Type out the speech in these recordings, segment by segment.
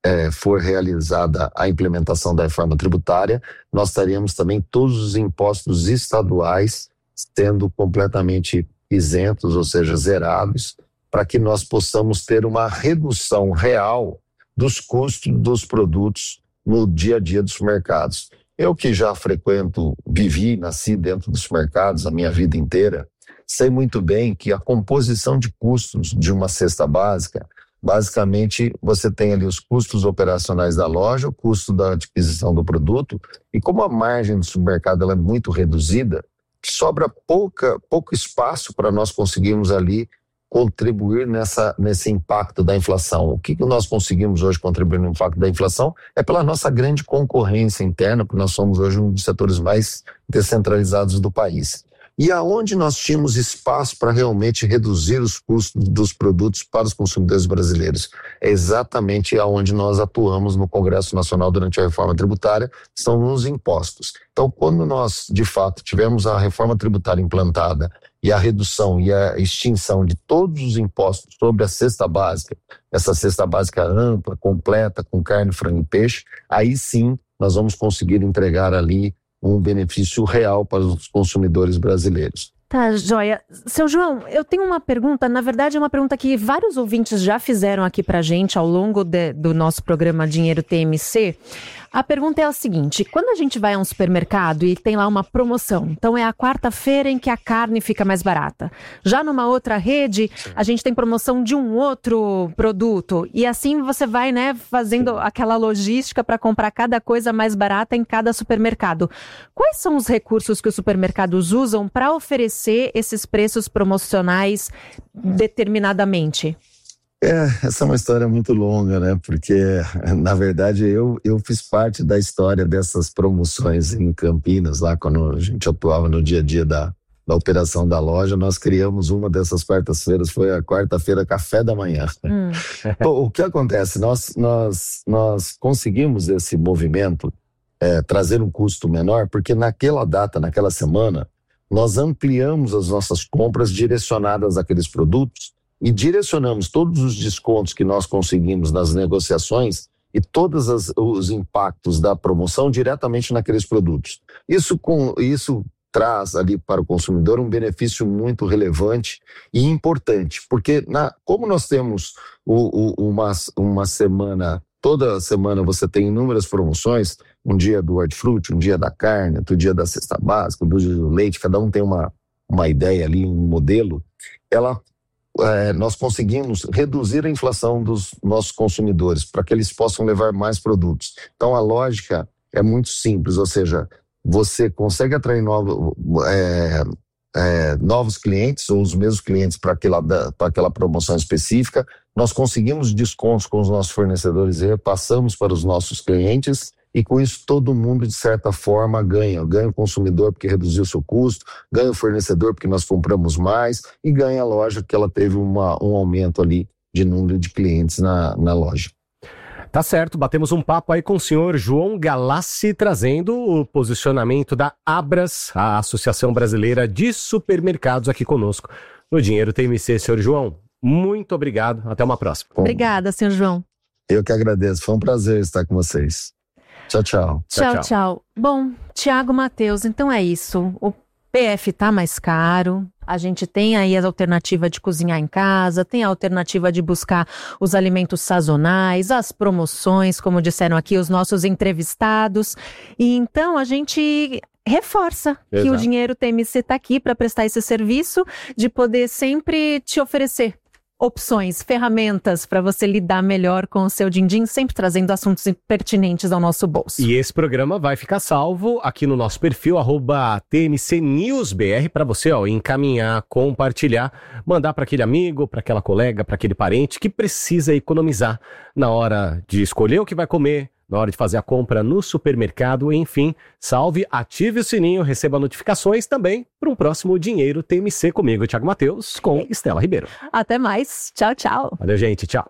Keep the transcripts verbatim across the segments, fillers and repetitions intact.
é, for realizada a implementação da reforma tributária, nós teríamos também todos os impostos estaduais sendo completamente isentos, ou seja, zerados, para que nós possamos ter uma redução real dos custos dos produtos no dia a dia dos mercados. Eu que já frequento, vivi, nasci dentro dos mercados a minha vida inteira, sei muito bem que a composição de custos de uma cesta básica, basicamente você tem ali os custos operacionais da loja, o custo da adquisição do produto, e como a margem do supermercado ela é muito reduzida, sobra pouca, pouco espaço para nós conseguirmos ali contribuir nessa, nesse impacto da inflação. O que, que nós conseguimos hoje contribuir no impacto da inflação é pela nossa grande concorrência interna, porque nós somos hoje um dos setores mais descentralizados do país. E aonde nós tínhamos espaço para realmente reduzir os custos dos produtos para os consumidores brasileiros? É exatamente aonde nós atuamos no Congresso Nacional durante a reforma tributária, são nos impostos. Então, quando nós, de fato, tivemos a reforma tributária implantada e a redução e a extinção de todos os impostos sobre a cesta básica, essa cesta básica ampla, completa, com carne, frango e peixe, aí sim nós vamos conseguir entregar ali um benefício real para os consumidores brasileiros. Tá, joia. Seu João, eu tenho uma pergunta, na verdade é uma pergunta que vários ouvintes já fizeram aqui pra gente ao longo de, do nosso programa Dinheiro T M C. A pergunta é a seguinte: quando a gente vai a um supermercado e tem lá uma promoção, então é a quarta-feira em que a carne fica mais barata. Já numa outra rede, a gente tem promoção de um outro produto. E assim você vai, né, fazendo aquela logística para comprar cada coisa mais barata em cada supermercado. Quais são os recursos que os supermercados usam para oferecer esses preços promocionais determinadamente? É, essa é uma história muito longa, né? Porque, na verdade, eu, eu fiz parte da história dessas promoções em Campinas, lá quando a gente atuava no dia a dia da, da operação da loja. Nós criamos uma dessas quartas-feiras, foi a quarta-feira café da manhã. Hum. Bom, o que acontece? Nós, nós, nós conseguimos esse movimento, é, trazer um custo menor, porque naquela data, naquela semana, nós ampliamos as nossas compras direcionadas àqueles produtos e direcionamos todos os descontos que nós conseguimos nas negociações e todos as, os impactos da promoção diretamente naqueles produtos. Isso, com, isso traz ali para o consumidor um benefício muito relevante e importante, porque na, como nós temos o, o, uma, uma semana, toda semana você tem inúmeras promoções, um dia do hortifruti, um dia da carne, outro dia da cesta básica, um dia do leite, cada um tem uma, uma ideia ali, um modelo, ela... É, nós conseguimos reduzir a inflação dos nossos consumidores para que eles possam levar mais produtos. Então a lógica é muito simples, ou seja, você consegue atrair novo, é, é, novos clientes ou os mesmos clientes para aquela, para aquela promoção específica, nós conseguimos descontos com os nossos fornecedores e repassamos para os nossos clientes. E com isso todo mundo, de certa forma, ganha. Ganha o consumidor porque reduziu o seu custo, ganha o fornecedor porque nós compramos mais e ganha a loja porque ela teve uma, um aumento ali de número de clientes na, na loja. Tá certo, batemos um papo aí com o senhor João Galassi, trazendo o posicionamento da Abras, a Associação Brasileira de Supermercados, aqui conosco no Dinheiro T M C. Senhor João, muito obrigado. Até uma próxima. Bom, obrigada, senhor João. Eu que agradeço. Foi um prazer estar com vocês. Tchau, tchau. Tchau, tchau. tchau. Bom, Tiago Matheus, então é isso. O P F tá mais caro. A gente tem aí a alternativa de cozinhar em casa, tem a alternativa de buscar os alimentos sazonais, as promoções, como disseram aqui os nossos entrevistados. E então a gente reforça Exato. que o Dinheiro T M C está aqui para prestar esse serviço de poder sempre te oferecer opções, ferramentas para você lidar melhor com o seu din-din, sempre trazendo assuntos pertinentes ao nosso bolso. E esse programa vai ficar salvo aqui no nosso perfil, arroba T M C News B R, para você ó, encaminhar, compartilhar, mandar para aquele amigo, para aquela colega, para aquele parente que precisa economizar na hora de escolher o que vai comer, na hora de fazer a compra no supermercado, enfim, salve, ative o sininho, receba notificações também para um próximo Dinheiro T M C comigo, Thiago Matheus, com Estela Ribeiro. Até mais, tchau, tchau. Valeu, gente, tchau.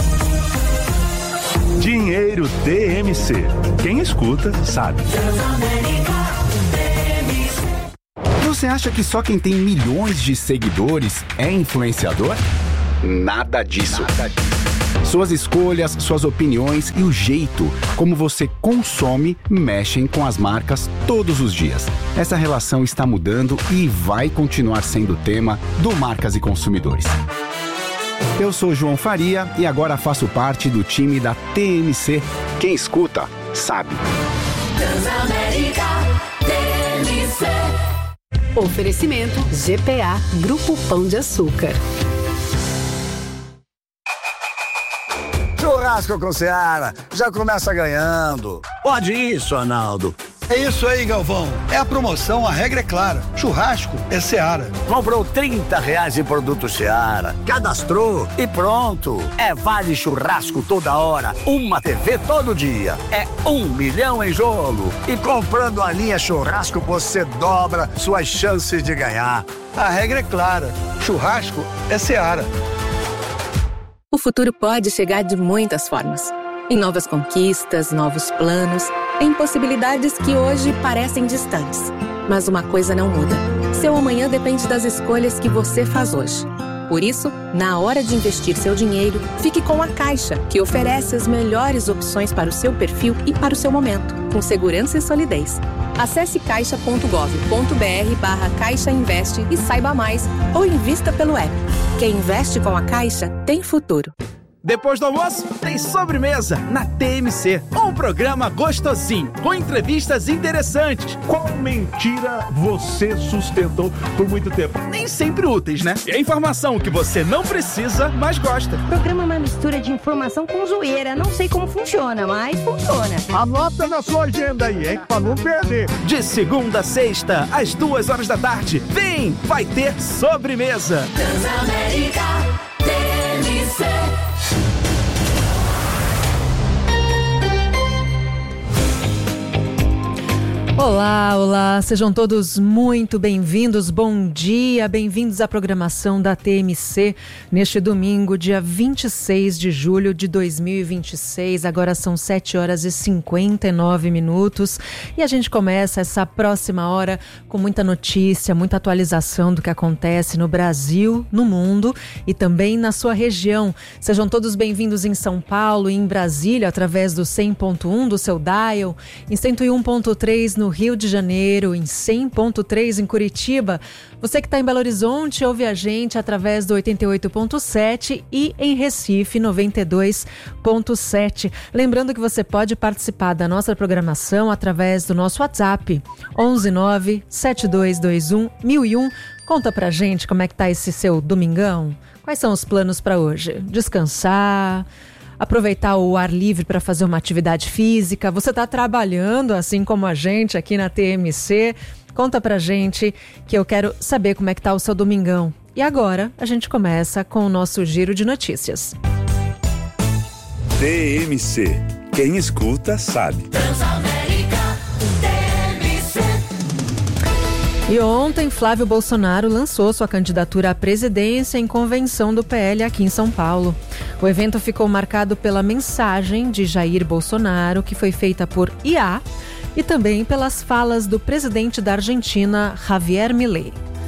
Dinheiro T M C, quem escuta sabe. Você acha que só quem tem milhões de seguidores é influenciador? Nada disso. Nada disso. Suas escolhas, suas opiniões e o jeito como você consome mexem com as marcas todos os dias. Essa relação está mudando e vai continuar sendo tema do Marcas e Consumidores. Eu sou João Faria e agora faço parte do time da T M C. Quem escuta, sabe. Transamérica T M C. Oferecimento G P A Grupo Pão de Açúcar. Churrasco com Seara, já começa ganhando. Pode isso, Arnaldo. É isso aí, Galvão. É a promoção, a regra é clara. Churrasco é Seara. Comprou trinta reais em produto Seara, cadastrou e pronto. É vale churrasco toda hora, uma T V todo dia. É um milhão em jogo. E comprando a linha churrasco, você dobra suas chances de ganhar. A regra é clara. Churrasco é Seara. O futuro pode chegar de muitas formas. Em novas conquistas, novos planos, em possibilidades que hoje parecem distantes. Mas uma coisa não muda. Seu amanhã depende das escolhas que você faz hoje. Por isso, na hora de investir seu dinheiro, fique com a Caixa, que oferece as melhores opções para o seu perfil e para o seu momento, com segurança e solidez. Acesse caixa ponto gov ponto br barra Caixa Investe e saiba mais, ou invista pelo app. Quem investe com a Caixa tem futuro. Depois do almoço, tem sobremesa na T M C. Um programa gostosinho, com entrevistas interessantes. Qual mentira você sustentou por muito tempo? Nem sempre úteis, né? E a informação que você não precisa, mas gosta. O programa é uma mistura de informação com zoeira. Não sei como funciona, mas funciona. Anota na sua agenda aí, hein? Pra não perder. De segunda a sexta, às duas horas da tarde. Vem, vai ter sobremesa. Transamérica T M C. Olá, olá, sejam todos muito bem-vindos, bom dia, bem-vindos à programação da T M C neste domingo, dia vinte e seis de julho de dois mil e vinte e seis, agora são sete horas e cinquenta e nove minutos e a gente começa essa próxima hora com muita notícia, muita atualização do que acontece no Brasil, no mundo e também na sua região. Sejam todos bem-vindos em São Paulo e em Brasília através do cem ponto um do seu dial, em cento e um ponto três no Rio de Janeiro, em cem ponto três em Curitiba. Você que está em Belo Horizonte ouve a gente através do oitenta e oito ponto sete e em Recife noventa e dois ponto sete. Lembrando que você pode participar da nossa programação através do nosso WhatsApp onze nove sete dois dois um mil e um. Conta pra gente como é que tá esse seu domingão. Quais são os planos para hoje? Descansar? Aproveitar o ar livre para fazer uma atividade física? Você está trabalhando, assim como a gente aqui na T M C? Conta pra gente que eu quero saber como é que tá o seu domingão. E agora a gente começa com o nosso giro de notícias. T M C. Quem escuta, sabe. Transamérica T M C. E ontem, Flávio Bolsonaro lançou sua candidatura à presidência em convenção do P L aqui em São Paulo. O evento ficou marcado pela mensagem de Jair Bolsonaro, que foi feita por I A, e também pelas falas do presidente da Argentina, Javier Milei.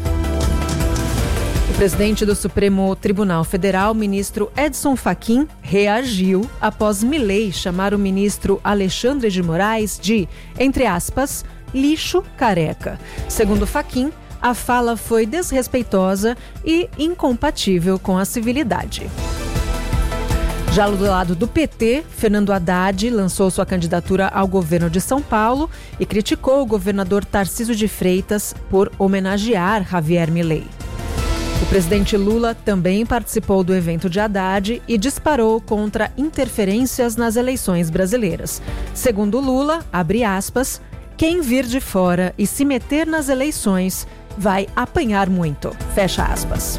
O presidente do Supremo Tribunal Federal, ministro Edson Fachin, reagiu após Milei chamar o ministro Alexandre de Moraes de, entre aspas, lixo careca. Segundo Fachin, a fala foi desrespeitosa e incompatível com a civilidade. Já do lado do P T, Fernando Haddad lançou sua candidatura ao governo de São Paulo e criticou o governador Tarcísio de Freitas por homenagear Javier Milei. O presidente Lula também participou do evento de Haddad e disparou contra interferências nas eleições brasileiras. Segundo Lula, abre aspas, quem vir de fora e se meter nas eleições vai apanhar muito, fecha aspas.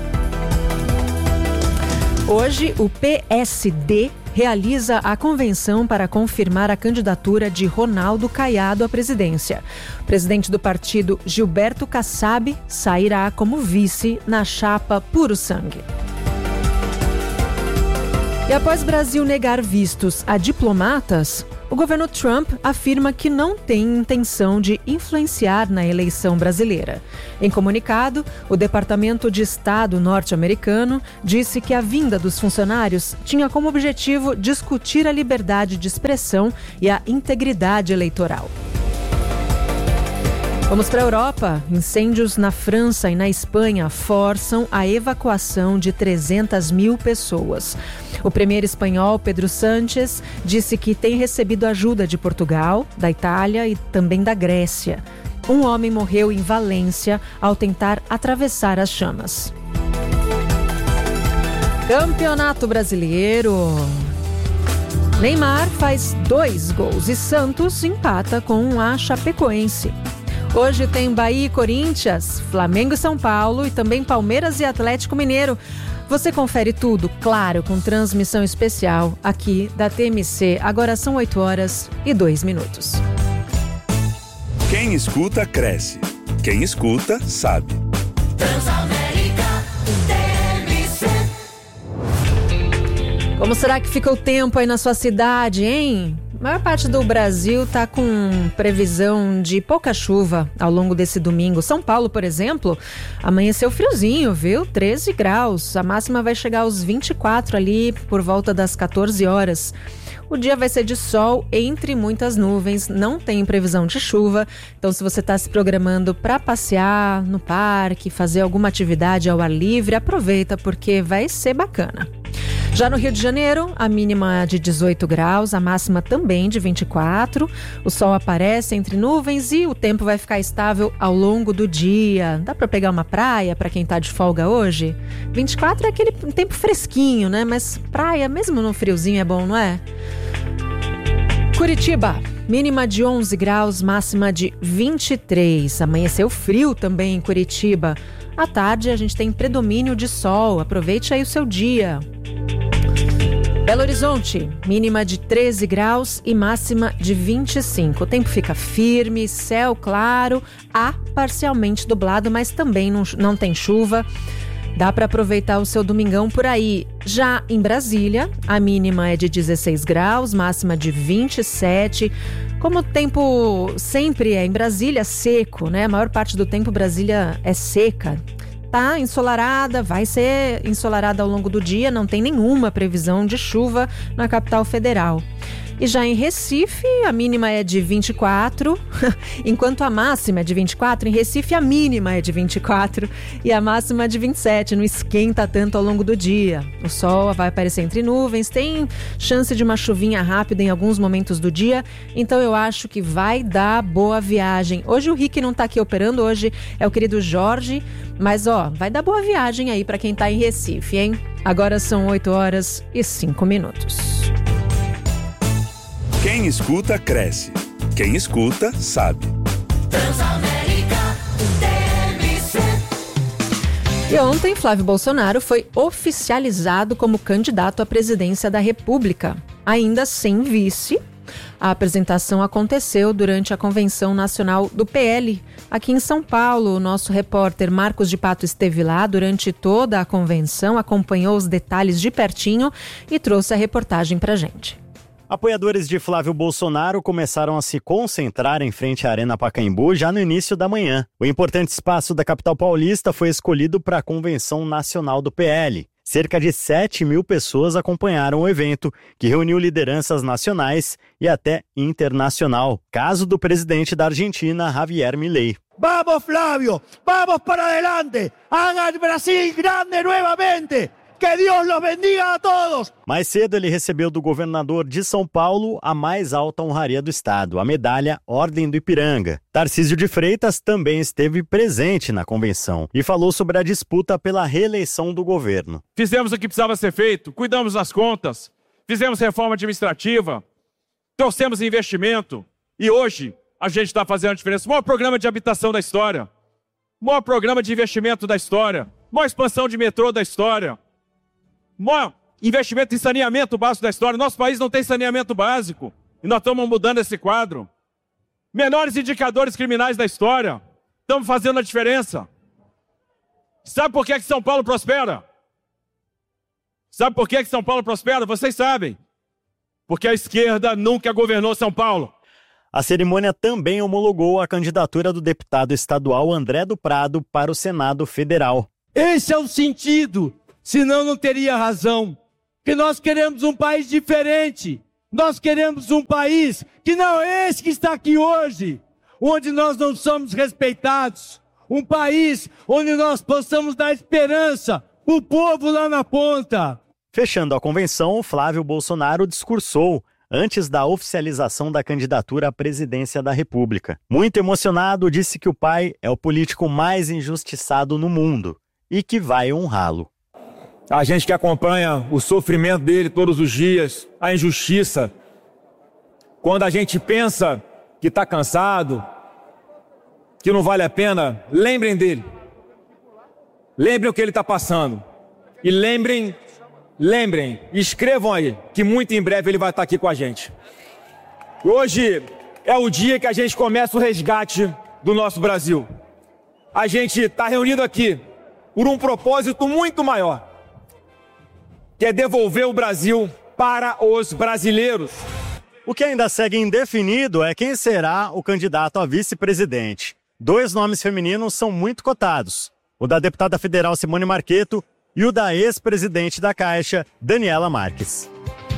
Hoje, o P S D realiza a convenção para confirmar a candidatura de Ronaldo Caiado à presidência. O presidente do partido, Gilberto Kassab, sairá como vice na chapa Puro Sangue. E após Brasil negar vistos a diplomatas, O governo Trump afirma que não tem intenção de influenciar na eleição brasileira. Em comunicado, o Departamento de Estado norte-americano disse que a vinda dos funcionários tinha como objetivo discutir a liberdade de expressão e a integridade eleitoral. Vamos para a Europa. Incêndios na França e na Espanha forçam a evacuação de trezentas mil pessoas. O premier espanhol Pedro Sánchez disse que tem recebido ajuda de Portugal, da Itália e também da Grécia. Um homem morreu em Valência ao tentar atravessar as chamas. Campeonato Brasileiro. Neymar faz dois gols e Santos empata com a Chapecoense. Hoje tem Bahia e Corinthians, Flamengo e São Paulo e também Palmeiras e Atlético Mineiro. Você confere tudo, claro, com transmissão especial aqui da T M C. Agora são oito horas e dois minutos. Quem escuta, cresce. Quem escuta, sabe. Transamérica T M C. Como será que fica o tempo aí na sua cidade, hein? A maior parte do Brasil está com previsão de pouca chuva ao longo desse domingo. São Paulo, por exemplo, amanheceu friozinho, viu? treze graus. A máxima vai chegar aos vinte e quatro ali por volta das quatorze horas. O dia vai ser de sol entre muitas nuvens, não tem previsão de chuva. Então, se você está se programando para passear no parque, fazer alguma atividade ao ar livre, aproveita porque vai ser bacana. Já no Rio de Janeiro, a mínima de dezoito graus, a máxima também de vinte e quatro. O sol aparece entre nuvens e o tempo vai ficar estável ao longo do dia. Dá para pegar uma praia para quem está de folga hoje? vinte e quatro é aquele tempo fresquinho, né? Mas praia, mesmo no friozinho, é bom, não é? Curitiba, mínima de onze graus, máxima de vinte e três. Amanheceu frio também em Curitiba. À tarde, a gente tem predomínio de sol. Aproveite aí o seu dia. Belo Horizonte, mínima de treze graus e máxima de vinte e cinco. O tempo fica firme, céu claro, há parcialmente nublado, mas também não, não tem chuva. Dá para aproveitar o seu domingão por aí. Já em Brasília, a mínima é de dezesseis graus, máxima de vinte e sete. Como o tempo sempre é em Brasília, seco, né? A maior parte do tempo Brasília é seca. Tá ensolarada, vai ser ensolarada ao longo do dia, não tem nenhuma previsão de chuva na capital federal. E já em Recife, a mínima é de vinte e quatro, enquanto a máxima é de vinte e quatro, em Recife a mínima é de vinte e quatro e a máxima é de vinte e sete, não esquenta tanto ao longo do dia. O sol vai aparecer entre nuvens, tem chance de uma chuvinha rápida em alguns momentos do dia, então eu acho que vai dar boa viagem. Hoje o Rick não tá aqui operando, hoje é o querido Jorge, mas ó, vai dar boa viagem aí para quem tá em Recife, hein? Agora são oito horas e cinco minutos. Quem escuta, cresce. Quem escuta, sabe. Transamérica T M C. E ontem, Flávio Bolsonaro foi oficializado como candidato à presidência da República, ainda sem vice. A apresentação aconteceu durante a Convenção Nacional do P L. Aqui em São Paulo, o nosso repórter Marcos de Pato esteve lá durante toda a convenção, acompanhou os detalhes de pertinho e trouxe a reportagem pra gente. Apoiadores de Flávio Bolsonaro começaram a se concentrar em frente à Arena Pacaembu já no início da manhã. O importante espaço da capital paulista foi escolhido para a Convenção Nacional do P L. Cerca de sete mil pessoas acompanharam o evento, que reuniu lideranças nacionais e até internacional. Caso do presidente da Argentina, Javier Milei. Vamos, Flávio! Vamos para adelante! Haga el Brasil grande nuevamente! Que Deus los bendiga a todos! Mais cedo ele recebeu do governador de São Paulo a mais alta honraria do estado, a medalha Ordem do Ipiranga. Tarcísio de Freitas também esteve presente na convenção e falou sobre a disputa pela reeleição do governo. Fizemos o que precisava ser feito, cuidamos das contas, fizemos reforma administrativa, trouxemos investimento e hoje a gente está fazendo a diferença. O maior programa de habitação da história, o maior programa de investimento da história, a maior expansão de metrô da história, maior investimento em saneamento básico da história. Nosso país não tem saneamento básico e nós estamos mudando esse quadro. Menores indicadores criminais da história. Estamos fazendo a diferença. Sabe por que é que São Paulo prospera? Sabe por que é que São Paulo prospera? Vocês sabem. porque a esquerda nunca governou São Paulo. A cerimônia também homologou a candidatura do deputado estadual André do Prado para o Senado Federal. Esse é o sentido, senão não teria razão. Que nós queremos um país diferente. Nós queremos um país que não é esse que está aqui hoje, onde nós não somos respeitados. Um país onde nós possamos dar esperança para o povo lá na ponta. Fechando a convenção, Flávio Bolsonaro discursou antes da oficialização da candidatura à presidência da República. Muito emocionado, disse que o pai é o político mais injustiçado no mundo e que vai honrá-lo. A gente que acompanha o sofrimento dele todos os dias, a injustiça, quando a gente pensa que está cansado, que não vale a pena, lembrem dele. Lembrem o que ele está passando. E lembrem, lembrem, escrevam aí, que muito em breve ele vai estar aqui com a gente. Hoje é o dia que a gente começa o resgate do nosso Brasil. A gente está reunido aqui por um propósito muito maior, que é devolver o Brasil para os brasileiros. O que ainda segue indefinido é quem será o candidato a vice-presidente. Dois nomes femininos são muito cotados, o da deputada federal Simone Marcheto e o da ex-presidente da Caixa, Daniela Marques.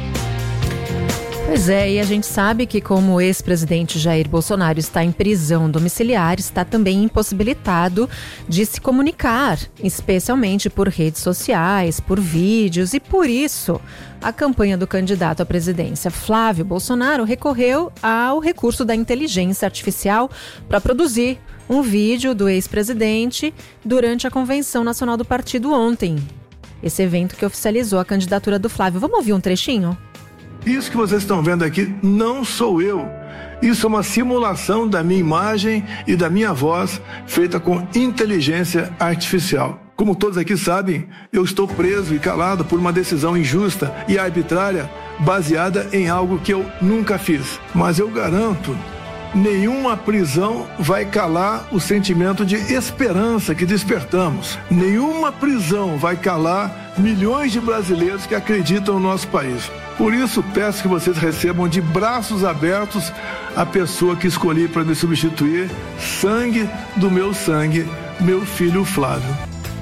Pois é, e a gente sabe que como o ex-presidente Jair Bolsonaro está em prisão domiciliar, está também impossibilitado de se comunicar, especialmente por redes sociais, por vídeos, e por isso a campanha do candidato à presidência Flávio Bolsonaro recorreu ao recurso da inteligência artificial para produzir um vídeo do ex-presidente durante a convenção nacional do partido ontem. Esse evento que oficializou a candidatura do Flávio. Vamos ouvir um trechinho? Isso que vocês estão vendo aqui não sou eu. Isso é uma simulação da minha imagem e da minha voz feita com inteligência artificial. Como todos aqui sabem, eu estou preso e calado por uma decisão injusta e arbitrária baseada em algo que eu nunca fiz. Mas eu garanto, nenhuma prisão vai calar o sentimento de esperança que despertamos. Nenhuma prisão vai calar milhões de brasileiros que acreditam no nosso país. Por isso, peço que vocês recebam de braços abertos a pessoa que escolhi para me substituir, sangue do meu sangue, meu filho Flávio.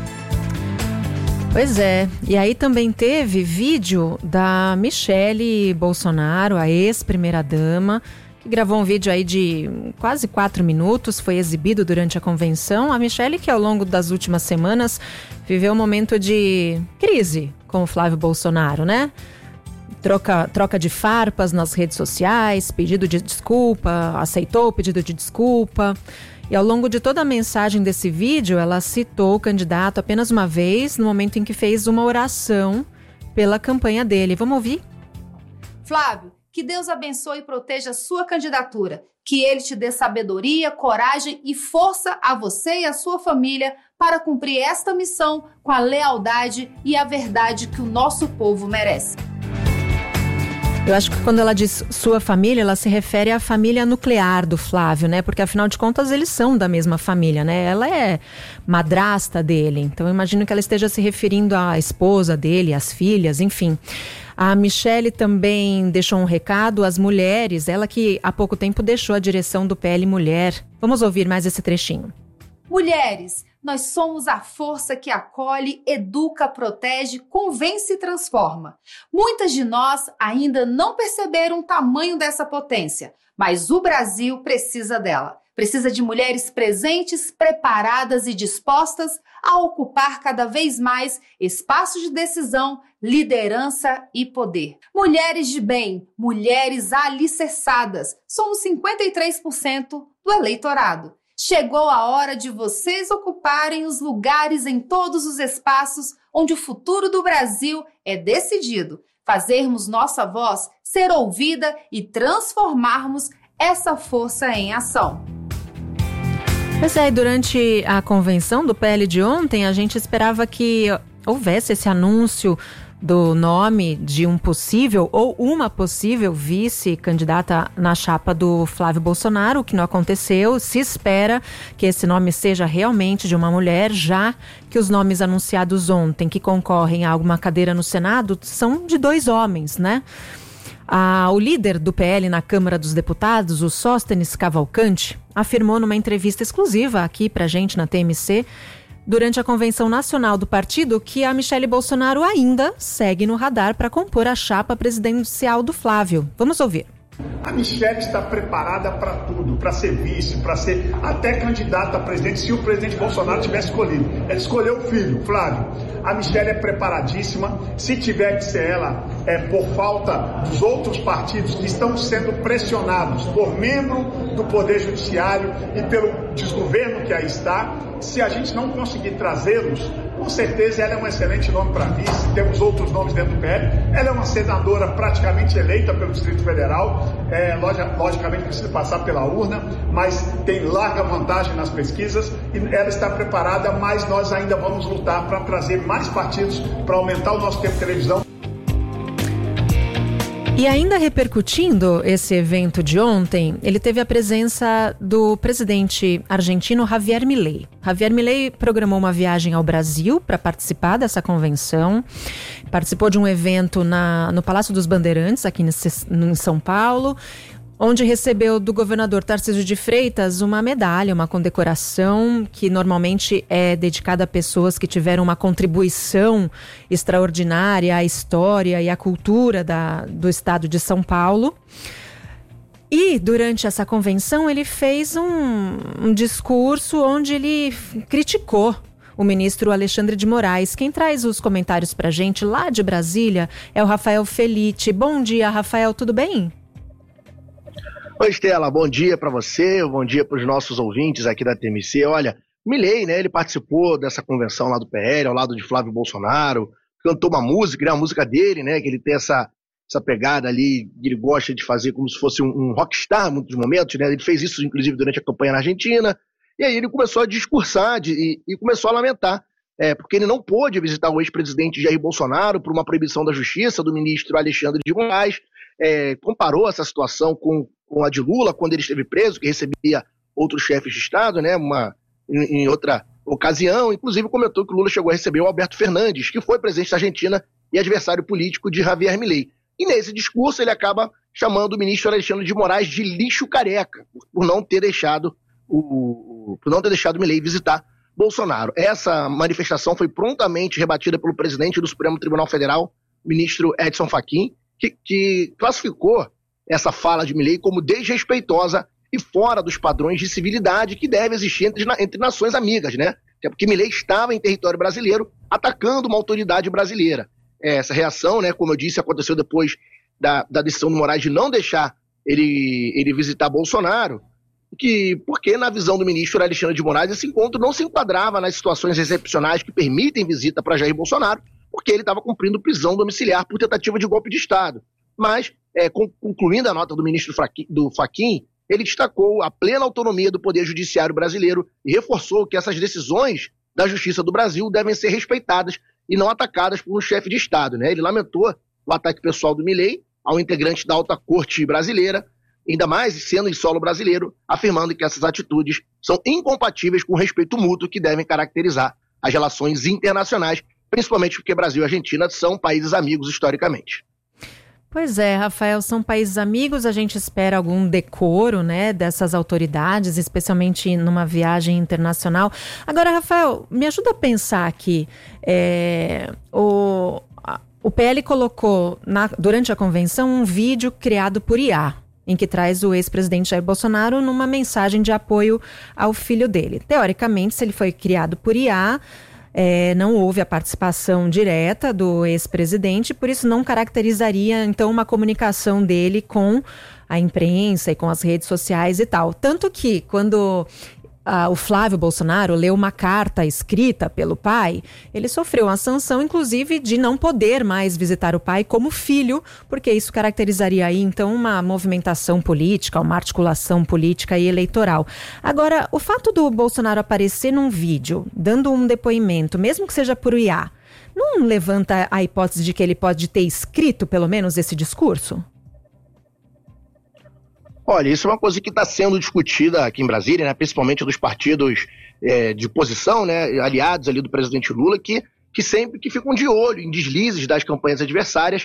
Pois é, e aí também teve vídeo da Michele Bolsonaro, a ex-primeira-dama, que gravou um vídeo aí de quase quatro minutos, foi exibido durante a convenção. A Michele, que ao longo das últimas semanas viveu um momento de crise com o Flávio Bolsonaro, né? Troca, troca de farpas nas redes sociais, pedido de desculpa, aceitou o pedido de desculpa. E ao longo de toda a mensagem desse vídeo, ela citou o candidato apenas uma vez, no momento em que fez uma oração pela campanha dele. Vamos ouvir? Flávio, que Deus abençoe e proteja a sua candidatura. Que Ele te dê sabedoria, coragem e força a você e a sua família para cumprir esta missão com a lealdade e a verdade que o nosso povo merece. Eu acho que quando ela diz sua família, ela se refere à família nuclear do Flávio, né? Porque afinal de contas eles são da mesma família, né? Ela é madrasta dele, então eu imagino que ela esteja se referindo à esposa dele, às filhas, enfim. A Michele também deixou um recado às mulheres, ela que há pouco tempo deixou a direção do P L Mulher. Vamos ouvir mais esse trechinho. Mulheres, nós somos a força que acolhe, educa, protege, convence e transforma. Muitas de nós ainda não perceberam o tamanho dessa potência, mas o Brasil precisa dela. Precisa de mulheres presentes, preparadas e dispostas a ocupar cada vez mais espaços de decisão, liderança e poder. Mulheres de bem, mulheres alicerçadas, somos cinquenta e três por cento do eleitorado. Chegou a hora de vocês ocuparem os lugares em todos os espaços onde o futuro do Brasil é decidido. Fazermos nossa voz ser ouvida e transformarmos essa força em ação. Pois é, durante a convenção do P L de ontem, a gente esperava que houvesse esse anúncio do nome de um possível ou uma possível vice-candidata na chapa do Flávio Bolsonaro, o que não aconteceu. Se espera que esse nome seja realmente de uma mulher, já que os nomes anunciados ontem que concorrem a alguma cadeira no Senado são de dois homens, né? Ah, o líder do P L na Câmara dos Deputados, o Sóstenes Cavalcante, afirmou numa entrevista exclusiva aqui pra gente na T M C, durante a convenção nacional do partido, que a Michele Bolsonaro ainda segue no radar para compor a chapa presidencial do Flávio. Vamos ouvir. A Michele está preparada para tudo, para ser vice, para ser até candidata a presidente, se o presidente Bolsonaro tivesse escolhido. Ele escolheu o filho, Flávio. A Michele é preparadíssima. Se tiver que ser ela, é por falta dos outros partidos que estão sendo pressionados por membro do Poder Judiciário e pelo desgoverno que aí está. Se a gente não conseguir trazê-los, com certeza ela é um excelente nome para vice. Temos outros nomes dentro do P L. Ela é uma senadora praticamente eleita pelo Distrito Federal. É, logicamente precisa passar pela urna, mas tem larga vantagem nas pesquisas e ela está preparada, mas nós ainda vamos lutar para trazer mais partidos, para aumentar o nosso tempo de televisão. E ainda repercutindo esse evento de ontem, ele teve a presença do presidente argentino Javier Milei. Javier Milei programou uma viagem ao Brasil para participar dessa convenção. Participou de um evento na, no Palácio dos Bandeirantes, aqui em São Paulo, onde recebeu do governador Tarcísio de Freitas uma medalha, uma condecoração que normalmente é dedicada a pessoas que tiveram uma contribuição extraordinária à história e à cultura da, do estado de São Paulo. E durante essa convenção ele fez um, um discurso onde ele criticou o ministro Alexandre de Moraes. Quem traz os comentários pra gente lá de Brasília é o Rafael Felite. Bom dia, Rafael, tudo bem? Oi, Estela, bom dia para você, bom dia para os nossos ouvintes aqui da T M C. Olha, Milei, né, ele participou dessa convenção lá do P L, ao lado de Flávio Bolsonaro, cantou uma música, né, a música dele, né, que ele tem essa, essa pegada ali, ele gosta de fazer como se fosse um, um rockstar em muitos momentos, né, ele fez isso inclusive durante a campanha na Argentina, e aí ele começou a discursar de, e, e começou a lamentar, é, porque ele não pôde visitar o ex-presidente Jair Bolsonaro por uma proibição da justiça do ministro Alexandre de Moraes. É, comparou essa situação com, com a de Lula, quando ele esteve preso, que recebia outros chefes de Estado, né, uma, em, em outra ocasião. Inclusive comentou que o Lula chegou a receber o Alberto Fernandes, que foi presidente da Argentina e adversário político de Javier Milei. E nesse discurso ele acaba chamando o ministro Alexandre de Moraes de lixo careca, por não ter deixado o, por não ter deixado Milei visitar Bolsonaro. Essa manifestação foi prontamente rebatida pelo presidente do Supremo Tribunal Federal, ministro Edson Fachin, Que, que classificou essa fala de Milei como desrespeitosa e fora dos padrões de civilidade que deve existir entre, entre nações amigas, né? Até porque Milei estava em território brasileiro atacando uma autoridade brasileira. Essa reação, né, como eu disse, aconteceu depois da, da decisão do Moraes de não deixar ele, ele visitar Bolsonaro, que, porque na visão do ministro Alexandre de Moraes esse encontro não se enquadrava nas situações excepcionais que permitem visita para Jair Bolsonaro, porque ele estava cumprindo prisão domiciliar por tentativa de golpe de Estado. Mas, é, concluindo a nota do ministro do Fachin, ele destacou a plena autonomia do Poder Judiciário brasileiro e reforçou que essas decisões da Justiça do Brasil devem ser respeitadas e não atacadas por um chefe de Estado, né? Ele lamentou o ataque pessoal do Milei ao integrante da Alta Corte brasileira, ainda mais sendo em solo brasileiro, afirmando que essas atitudes são incompatíveis com o respeito mútuo que devem caracterizar as relações internacionais, principalmente porque Brasil e Argentina são países amigos historicamente. Pois é, Rafael, são países amigos, a gente espera algum decoro, né, dessas autoridades, especialmente numa viagem internacional. Agora, Rafael, me ajuda a pensar aqui, é, o, o P L colocou na, durante a convenção um vídeo criado por I A, em que traz o ex-presidente Jair Bolsonaro numa mensagem de apoio ao filho dele. Teoricamente, se ele foi criado por I A, É, não houve a participação direta do ex-presidente, por isso não caracterizaria, então, uma comunicação dele com a imprensa e com as redes sociais e tal. Tanto que, quando ah, o Flávio Bolsonaro leu uma carta escrita pelo pai, ele sofreu uma sanção, inclusive, de não poder mais visitar o pai como filho, porque isso caracterizaria aí, então, uma movimentação política, uma articulação política e eleitoral. Agora, o fato do Bolsonaro aparecer num vídeo, dando um depoimento, mesmo que seja por I A, não levanta a hipótese de que ele pode ter escrito, pelo menos, esse discurso? Olha, isso é uma coisa que está sendo discutida aqui em Brasília, né, principalmente dos partidos é, de oposição, né, aliados ali do presidente Lula, que, que sempre que ficam de olho em deslizes das campanhas adversárias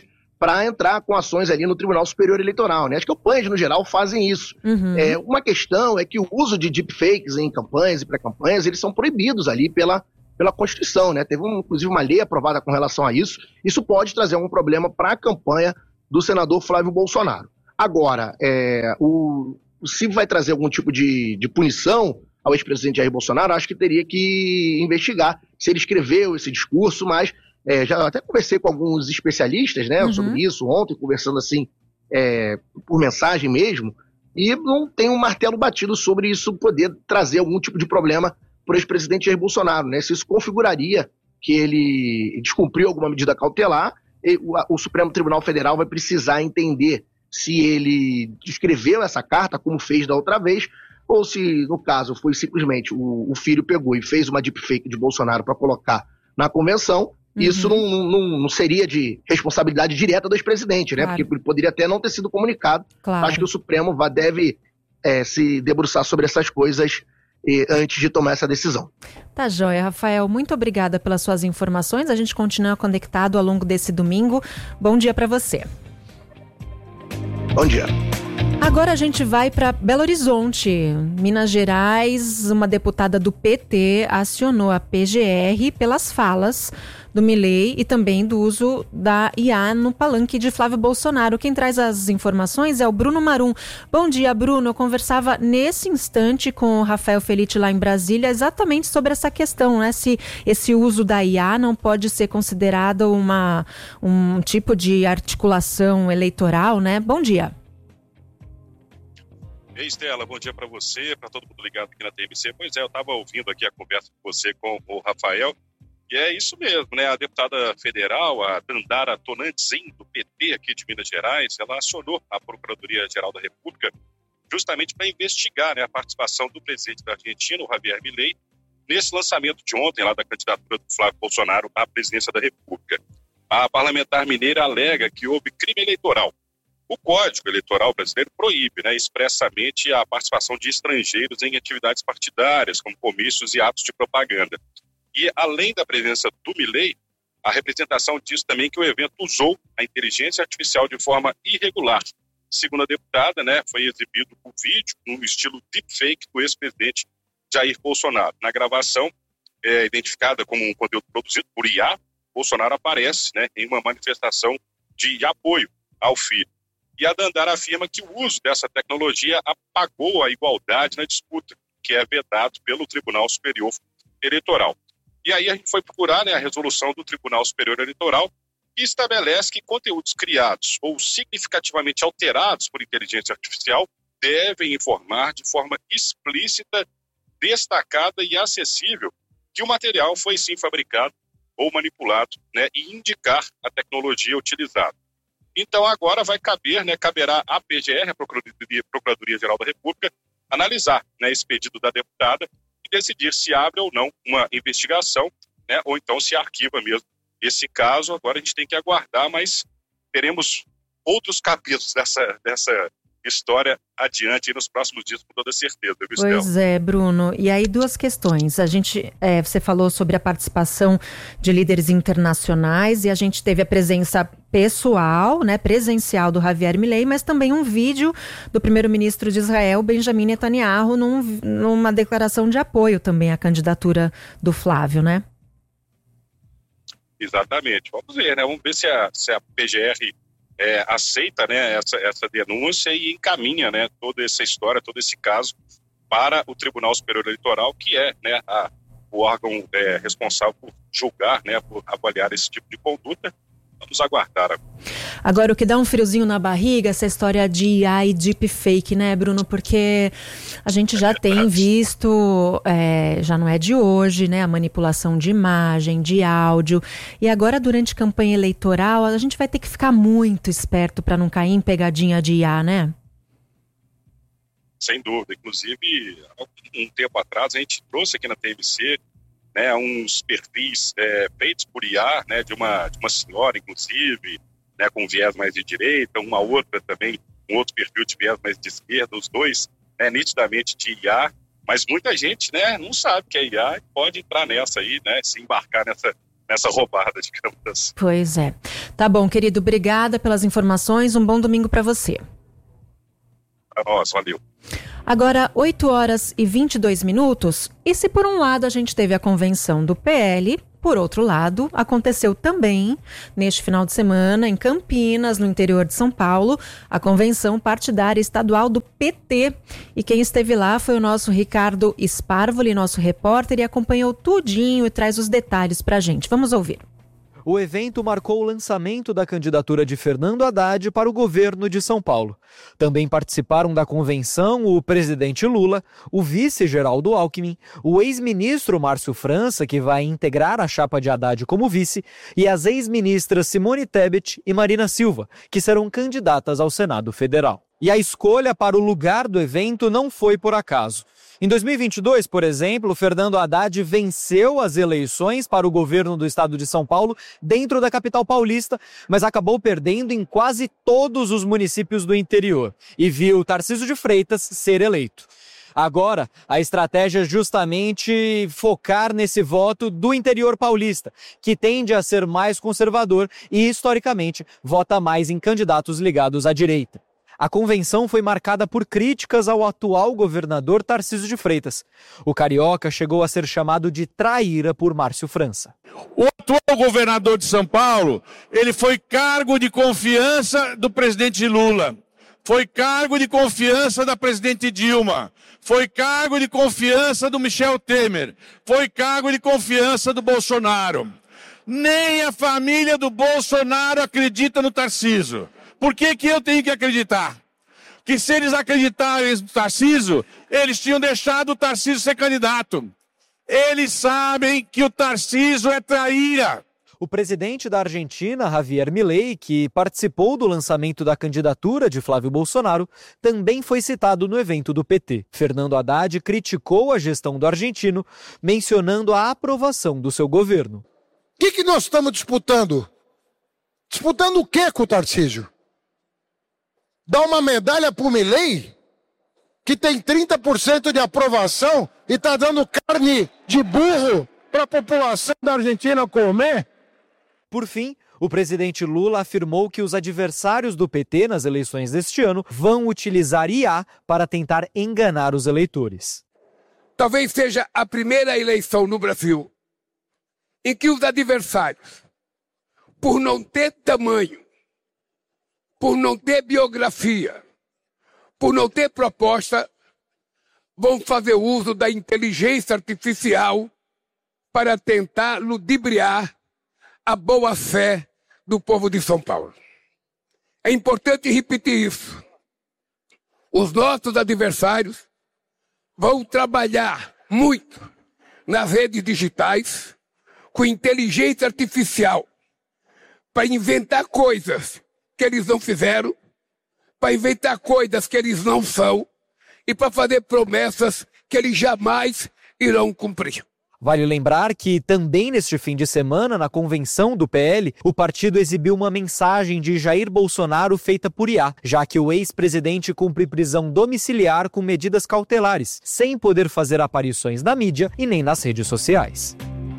para entrar com ações ali no Tribunal Superior Eleitoral, né? As campanhas, no geral, fazem isso. Uhum. É, uma questão é que o uso de deepfakes em campanhas e pré-campanhas, eles são proibidos ali pela, pela Constituição, né? Teve, um, inclusive, uma lei aprovada com relação a isso. Isso pode trazer um problema para a campanha do senador Flávio Bolsonaro. Agora, é, o, se vai trazer algum tipo de, de punição ao ex-presidente Jair Bolsonaro, acho que teria que investigar se ele escreveu esse discurso, mas é, já até conversei com alguns especialistas, né, uhum. sobre isso ontem, conversando assim é, por mensagem mesmo, e não tem um martelo batido sobre isso poder trazer algum tipo de problema para o ex-presidente Jair Bolsonaro, né? Se isso configuraria que ele descumpriu alguma medida cautelar, o, o Supremo Tribunal Federal vai precisar entender se ele escreveu essa carta, como fez da outra vez, ou se, no caso, foi simplesmente o, o filho pegou e fez uma deepfake de Bolsonaro para colocar na convenção. Uhum. Isso não, não, não seria de responsabilidade direta do ex-presidente, né? Claro. Porque ele poderia até não ter sido comunicado. Claro. Acho que o Supremo vai, deve é, se debruçar sobre essas coisas e, antes de tomar essa decisão. Tá joia, Rafael. Muito obrigada pelas suas informações. A gente continua conectado ao longo desse domingo. Bom dia para você. Bom dia. Agora a gente vai para Belo Horizonte, Minas Gerais. Uma deputada do P T acionou a P G R pelas falas do Milei e também do uso da I A no palanque de Flávio Bolsonaro. Quem traz as informações é o Bruno Marum. Bom dia, Bruno. Eu conversava nesse instante com o Rafael Felitti lá em Brasília exatamente sobre essa questão, né? Se esse uso da I A não pode ser considerado uma, um tipo de articulação eleitoral, né? Bom dia. Ei, Estela, bom dia para você, para todo mundo ligado aqui na T M C. Pois é, eu estava ouvindo aqui a conversa com você com o Rafael, e é isso mesmo, né? A deputada federal, a Dandara Tonantzin, do P T aqui de Minas Gerais, ela acionou a Procuradoria-Geral da República justamente para investigar, né, a participação do presidente da Argentina, o Javier Milei, nesse lançamento de ontem lá da candidatura do Flávio Bolsonaro à presidência da República. A parlamentar mineira alega que houve crime eleitoral. O Código Eleitoral brasileiro proíbe, né, expressamente a participação de estrangeiros em atividades partidárias, como comícios e atos de propaganda. E, além da presença do Milei, a representação diz também que o evento usou a inteligência artificial de forma irregular. Segundo a deputada, né, foi exibido o vídeo no estilo deepfake do ex-presidente Jair Bolsonaro. Na gravação, é, identificada como um conteúdo produzido por I A, Bolsonaro aparece, né, em uma manifestação de apoio ao filho. E a Dandara afirma que o uso dessa tecnologia apagou a igualdade na disputa, que é vedado pelo Tribunal Superior Eleitoral. E aí a gente foi procurar, né, a resolução do Tribunal Superior Eleitoral, que estabelece que conteúdos criados ou significativamente alterados por inteligência artificial devem informar de forma explícita, destacada e acessível que o material foi sim fabricado ou manipulado, né, e indicar a tecnologia utilizada. Então agora vai caber, né, caberá à P G R, a Procuradoria, Procuradoria-Geral da República, analisar, né, esse pedido da deputada e decidir se abre ou não uma investigação, né, ou então se arquiva mesmo esse caso. Agora a gente tem que aguardar, mas teremos outros capítulos dessa, dessa história adiante nos próximos dias, com toda certeza. Viu, pois Estel? é, Bruno. E aí duas questões. A gente, é, você falou sobre a participação de líderes internacionais e a gente teve a presença pessoal, né, presencial do Javier Milei, mas também um vídeo do primeiro-ministro de Israel, Benjamin Netanyahu, num, numa declaração de apoio também à candidatura do Flávio, né? Exatamente. Vamos ver, né? Vamos ver se a, se a P G R É, aceita, né, essa, essa denúncia e encaminha, né, toda essa história, todo esse caso para o Tribunal Superior Eleitoral, que é, né, a, o órgão é, responsável por julgar, né, por avaliar esse tipo de conduta. Vamos aguardar. Agora, o que dá um friozinho na barriga, essa história de I A e deepfake, né, Bruno? Porque a gente já tem visto, é, já não é de hoje, né, a manipulação de imagem, de áudio. E agora, durante campanha eleitoral, a gente vai ter que ficar muito esperto para não cair em pegadinha de I A, né? Sem dúvida. Inclusive, um tempo atrás, a gente trouxe aqui na T M C, né, uns perfis é, feitos por I A, né, de uma, de uma senhora, inclusive, né, com viés mais de direita, uma outra também, um outro perfil de viés mais de esquerda, os dois, né, nitidamente de I A, mas muita gente, né, não sabe que é I A e pode entrar nessa aí, né, se embarcar nessa, nessa roubada, digamos assim. Pois é. Tá bom, querido, obrigada pelas informações, um bom domingo para você. Nossa, valeu. Agora, oito horas e vinte e dois minutos, e se por um lado a gente teve a convenção do P L, por outro lado, aconteceu também, neste final de semana, em Campinas, no interior de São Paulo, a convenção partidária estadual do P T. E quem esteve lá foi o nosso Ricardo Sparvoli, nosso repórter, e acompanhou tudinho e traz os detalhes pra gente. Vamos ouvir. O evento marcou o lançamento da candidatura de Fernando Haddad para o governo de São Paulo. Também participaram da convenção o presidente Lula, o vice Geraldo Alckmin, o ex-ministro Márcio França, que vai integrar a chapa de Haddad como vice, e as ex-ministras Simone Tebet e Marina Silva, que serão candidatas ao Senado Federal. E a escolha para o lugar do evento não foi por acaso. Em dois mil e vinte e dois, por exemplo, Fernando Haddad venceu as eleições para o governo do estado de São Paulo dentro da capital paulista, mas acabou perdendo em quase todos os municípios do interior e viu Tarcísio de Freitas ser eleito. Agora, a estratégia é justamente focar nesse voto do interior paulista, que tende a ser mais conservador e, historicamente, vota mais em candidatos ligados à direita. A convenção foi marcada por críticas ao atual governador Tarcísio de Freitas. O carioca chegou a ser chamado de traíra por Márcio França. O atual governador de São Paulo, ele foi cargo de confiança do presidente Lula, foi cargo de confiança da presidente Dilma, foi cargo de confiança do Michel Temer, foi cargo de confiança do Bolsonaro. Nem a família do Bolsonaro acredita no Tarcísio. Por que que eu tenho que acreditar? Que se eles acreditarem no Tarcísio, eles tinham deixado o Tarcísio ser candidato. Eles sabem que o Tarcísio é traíra. O presidente da Argentina, Javier Milei, que participou do lançamento da candidatura de Flávio Bolsonaro, também foi citado no evento do P T. Fernando Haddad criticou a gestão do argentino, mencionando a aprovação do seu governo. O que que nós estamos disputando? Disputando o que com o Tarcísio? Dá uma medalha para o Milei, que tem trinta por cento de aprovação e está dando carne de burro para a população da Argentina comer? Por fim, o presidente Lula afirmou que os adversários do P T nas eleições deste ano vão utilizar I A para tentar enganar os eleitores. Talvez seja a primeira eleição no Brasil em que os adversários, por não ter tamanho, por não ter biografia, por não ter proposta, vão fazer uso da inteligência artificial para tentar ludibriar a boa-fé do povo de São Paulo. É importante repetir isso. Os nossos adversários vão trabalhar muito nas redes digitais com inteligência artificial para inventar coisas que eles não fizeram, para inventar coisas que eles não são e para fazer promessas que eles jamais irão cumprir. Vale lembrar que também neste fim de semana, na convenção do P L, o partido exibiu uma mensagem de Jair Bolsonaro feita por I A, já que o ex-presidente cumpre prisão domiciliar com medidas cautelares, sem poder fazer aparições na mídia e nem nas redes sociais.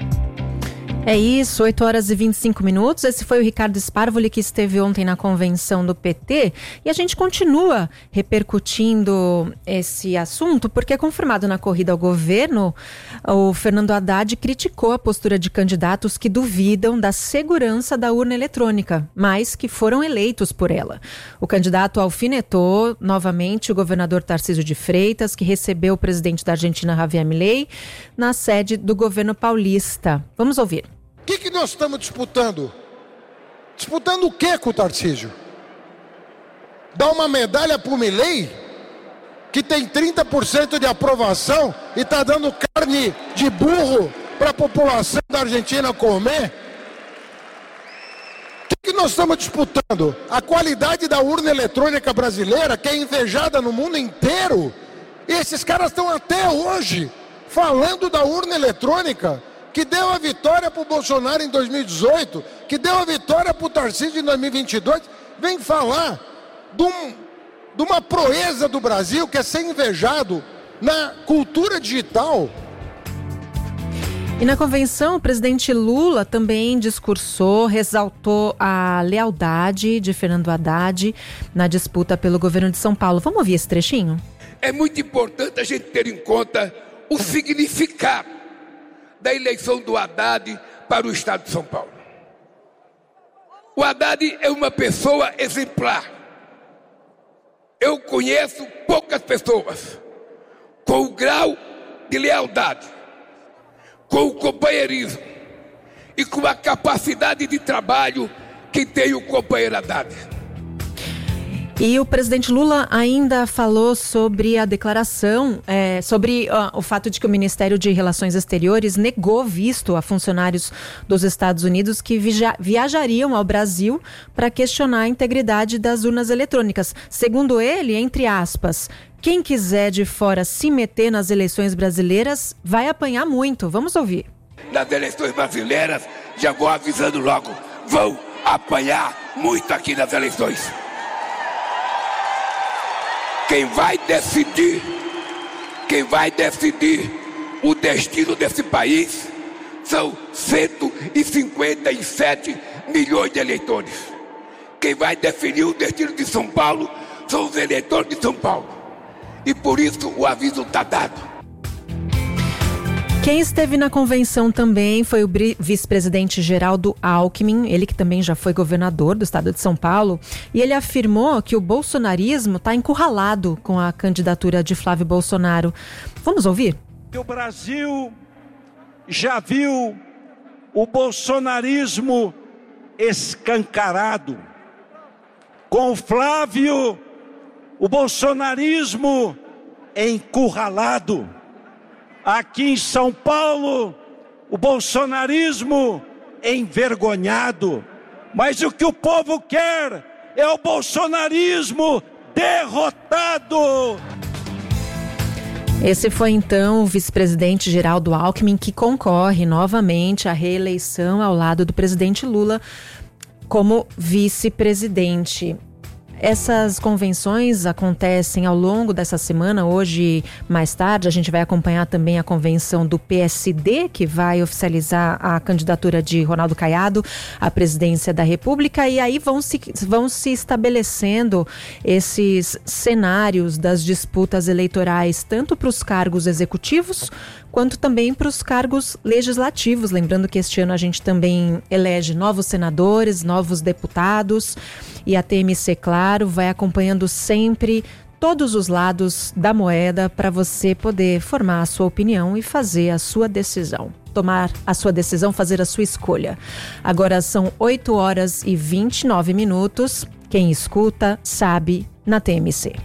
É isso, oito horas e vinte e cinco minutos. Esse foi o Ricardo Sparvoli, que esteve ontem na convenção do P T. E a gente continua repercutindo esse assunto, porque, confirmado na corrida ao governo, o Fernando Haddad criticou a postura de candidatos que duvidam da segurança da urna eletrônica, mas que foram eleitos por ela. O candidato alfinetou novamente o governador Tarcísio de Freitas, que recebeu o presidente da Argentina, Javier Milei, na sede do governo paulista. Vamos ouvir. O que que nós estamos disputando? Disputando o que com o Tarcísio? Dá uma medalha para o Milei, que tem trinta por cento de aprovação e está dando carne de burro para a população da Argentina comer? O que que nós estamos disputando? A qualidade da urna eletrônica brasileira, que é invejada no mundo inteiro. E esses caras estão até hoje falando da urna eletrônica, que deu a vitória para o Bolsonaro em dois mil e dezoito, que deu a vitória para o Tarcísio em dois mil e vinte e dois, vem falar de, um, de uma proeza do Brasil que é ser invejado na cultura digital. E na convenção, o presidente Lula também discursou, ressaltou a lealdade de Fernando Haddad na disputa pelo governo de São Paulo. Vamos ouvir esse trechinho? É muito importante a gente ter em conta o significado da eleição do Haddad para o estado de São Paulo. O Haddad é uma pessoa exemplar. Eu conheço poucas pessoas com o grau de lealdade, com o companheirismo e com a capacidade de trabalho que tem o companheiro Haddad. E o presidente Lula ainda falou sobre a declaração, é, sobre uh, o fato de que o Ministério de Relações Exteriores negou visto a funcionários dos Estados Unidos que via- viajariam ao Brasil para questionar a integridade das urnas eletrônicas. Segundo ele, entre aspas, quem quiser de fora se meter nas eleições brasileiras vai apanhar muito. Vamos ouvir. Nas eleições brasileiras, já vou avisando logo, vão apanhar muito aqui nas eleições. Quem vai decidir, quem vai decidir o destino desse país são cento e cinquenta e sete milhões de eleitores. Quem vai definir o destino de São Paulo são os eleitores de São Paulo. E por isso o aviso está dado. Quem esteve na convenção também foi o vice-presidente Geraldo Alckmin, ele que também já foi governador do estado de São Paulo, e ele afirmou que o bolsonarismo está encurralado com a candidatura de Flávio Bolsonaro. Vamos ouvir? O Brasil já viu o bolsonarismo escancarado. Com o Flávio, o bolsonarismo encurralado. Aqui em São Paulo, o bolsonarismo envergonhado. Mas o que o povo quer é o bolsonarismo derrotado. Esse foi então o vice-presidente Geraldo Alckmin, que concorre novamente à reeleição ao lado do presidente Lula como vice-presidente. Essas convenções acontecem ao longo dessa semana. Hoje, mais tarde, a gente vai acompanhar também a convenção do P S D, que vai oficializar a candidatura de Ronaldo Caiado à presidência da República. E aí vão se, vão se estabelecendo esses cenários das disputas eleitorais, tanto para os cargos executivos, quanto também para os cargos legislativos. Lembrando que este ano a gente também elege novos senadores, novos deputados, e a T M C, claro, vai acompanhando sempre todos os lados da moeda para você poder formar a sua opinião e fazer a sua decisão. Tomar a sua decisão, fazer a sua escolha. Agora são oito horas e vinte e nove minutos. Quem escuta, sabe, na T M C.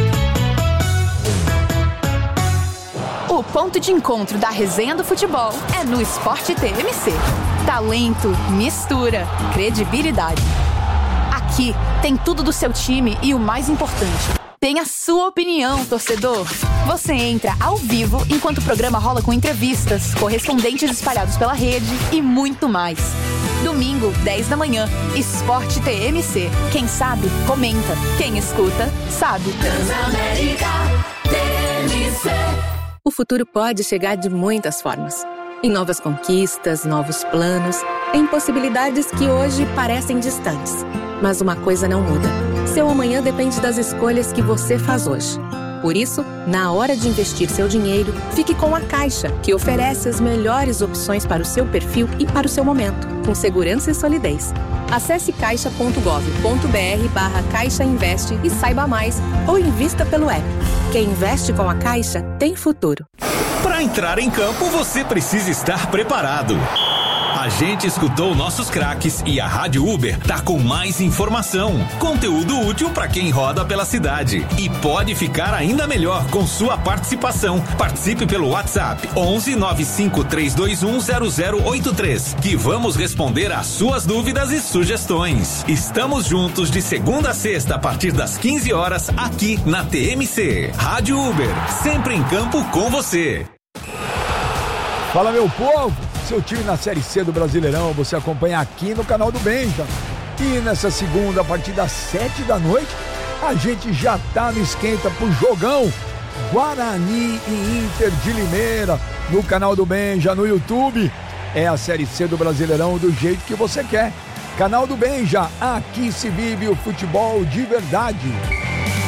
O ponto de encontro da resenha do futebol é no Esporte T M C. Talento, mistura, credibilidade. Aqui tem tudo do seu time e o mais importante, tem a sua opinião, torcedor. Você entra ao vivo enquanto o programa rola com entrevistas, correspondentes espalhados pela rede e muito mais. Domingo, dez da manhã, Esporte T M C. Quem sabe, comenta. Quem escuta, sabe. Transamérica T M C. O futuro pode chegar de muitas formas. Em novas conquistas, novos planos, em possibilidades que hoje parecem distantes. Mas uma coisa não muda. Seu amanhã depende das escolhas que você faz hoje. Por isso, na hora de investir seu dinheiro, fique com a Caixa, que oferece as melhores opções para o seu perfil e para o seu momento, com segurança e solidez. Acesse caixa ponto gov ponto br barra Caixa Investe e saiba mais, ou invista pelo app. Quem investe com a Caixa tem futuro. Para entrar em campo, você precisa estar preparado. A gente escutou nossos craques e a Rádio Uber tá com mais informação, conteúdo útil para quem roda pela cidade. E pode ficar ainda melhor com sua participação. Participe pelo WhatsApp onze nove cinco três dois um zero zero oito três, que vamos responder às suas dúvidas e sugestões. Estamos juntos de segunda a sexta a partir das quinze horas aqui na T M C. Rádio Uber, sempre em campo com você. Fala, meu povo! Seu time na Série C do Brasileirão você acompanha aqui no canal do Benta. E nessa segunda, a partir das sete da noite, a gente já tá no esquenta pro jogão Guarani e Inter de Limeira, no canal do Benja, no YouTube. É a Série C do Brasileirão do jeito que você quer. Canal do Benja, aqui se vive o futebol de verdade.